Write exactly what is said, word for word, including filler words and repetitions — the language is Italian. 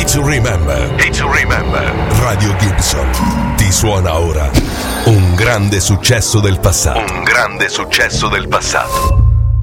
to remember. Day to remember. Radio Gibson ti suona ora un grande successo del passato. Un grande successo del passato.